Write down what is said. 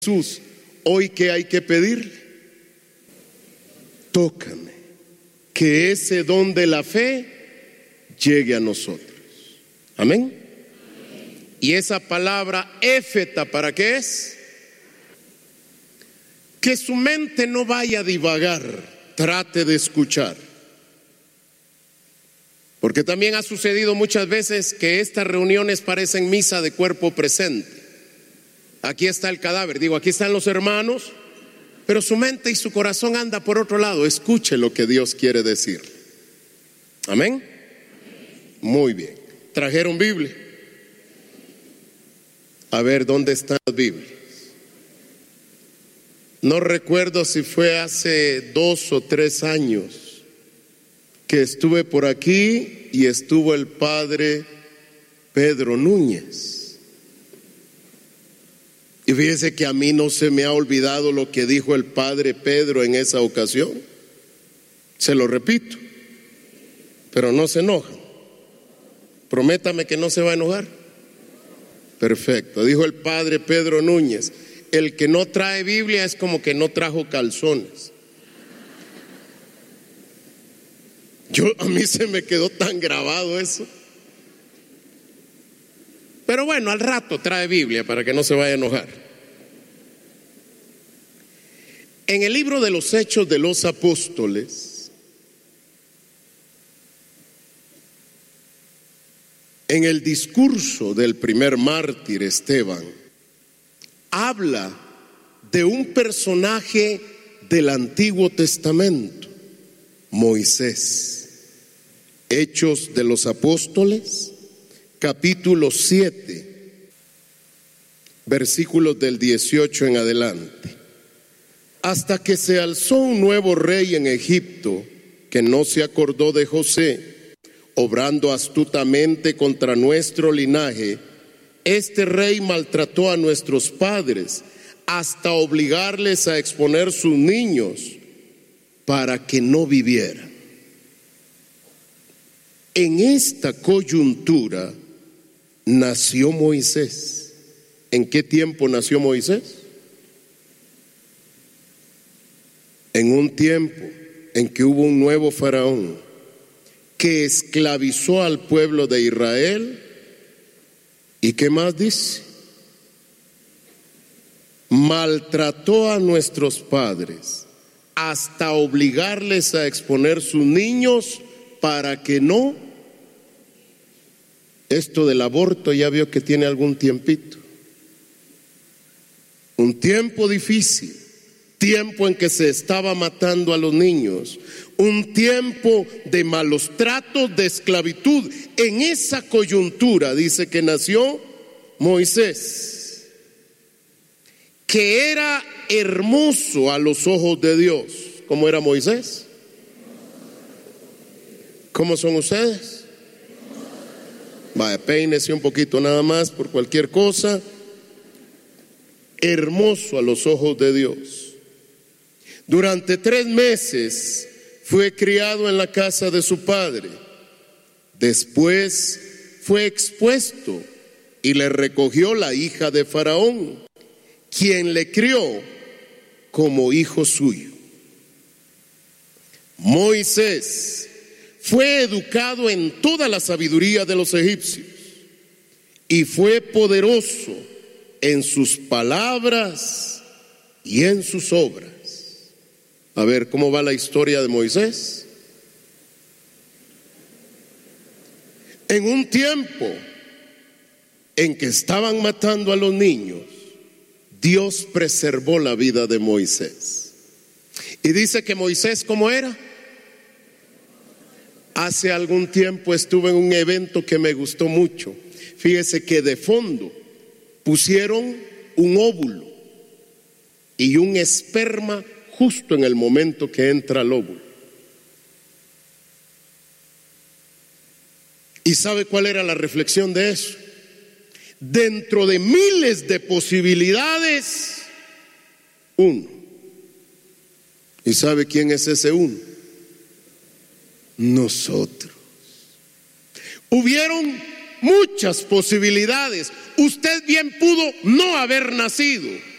Jesús, hoy ¿qué hay que pedirle? Tócame, que ese don de la fe llegue a nosotros. Amén. Y esa palabra éfeta, ¿para qué es? Que su mente no vaya a divagar, trate de escuchar. Porque también ha sucedido muchas veces que estas reuniones parecen misa de cuerpo presente. Aquí está el cadáver, aquí están los hermanos, pero su mente y su corazón anda por otro lado. Escuche lo que Dios quiere decir. Amén. Muy bien. ¿Trajeron Biblia? A ver, ¿dónde están las Biblias? No recuerdo si fue hace 2 o 3 años que estuve por aquí y estuvo el padre Pedro Núñez. Y fíjese que a mí no se me ha olvidado lo que dijo el padre Pedro en esa ocasión. Se lo repito, pero no se enoja. Prométame que no se va a enojar. Perfecto. Dijo el padre Pedro Núñez: el que no trae Biblia es como que no trajo calzones. A mí se me quedó tan grabado eso. Pero bueno, al rato trae Biblia para que no se vaya a enojar. En el libro de los Hechos de los Apóstoles, en el discurso del primer mártir Esteban, habla de un personaje del Antiguo Testamento, Moisés. Hechos de los Apóstoles, capítulo 7, versículos del 18 en adelante. Hasta que se alzó un nuevo rey en Egipto, que no se acordó de José, obrando astutamente contra nuestro linaje. Este rey maltrató a nuestros padres hasta obligarles a exponer sus niños para que no vivieran. En esta coyuntura nació Moisés. ¿En qué tiempo nació Moisés? En un tiempo en que hubo un nuevo faraón que esclavizó al pueblo de Israel. ¿Y qué más dice? Maltrató a nuestros padres hasta obligarles a exponer sus niños para que no. Esto del aborto ya vio que tiene algún tiempito. Un tiempo difícil, tiempo en que se estaba matando a los niños, un tiempo de malos tratos, de esclavitud. En esa coyuntura dice que nació Moisés, que era hermoso a los ojos de Dios. ¿Cómo era Moisés? ¿Cómo son ustedes? Vaya, peínese un poquito nada más por cualquier cosa. Hermoso a los ojos de Dios. Durante 3 meses fue criado en la casa de su padre. Después fue expuesto y le recogió la hija de Faraón, quien le crió como hijo suyo. Moisés fue educado en toda la sabiduría de los egipcios y fue poderoso en sus palabras y en sus obras. A ver, ¿cómo va la historia de Moisés? En un tiempo en que estaban matando a los niños, Dios preservó la vida de Moisés. Y dice que Moisés, ¿cómo era? Hace algún tiempo estuve en un evento que me gustó mucho. Fíjese que de fondo pusieron un óvulo y un esperma justo en el momento que entra el óvulo. ¿Y sabe cuál era la reflexión de eso? Dentro de miles de posibilidades, uno. ¿Y sabe quién es ese uno? Nosotros. Hubieron muchas posibilidades. Usted bien pudo no haber nacido.